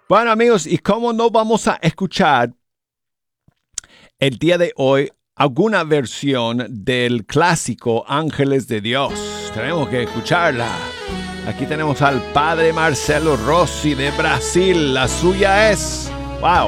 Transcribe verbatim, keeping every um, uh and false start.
Bueno, amigos, ¿y cómo no vamos a escuchar el día de hoy alguna versión del clásico Ángeles de Dios? Tenemos que escucharla. Aquí tenemos al padre Marcelo Rossi de Brasil. La suya es... ¡Wow!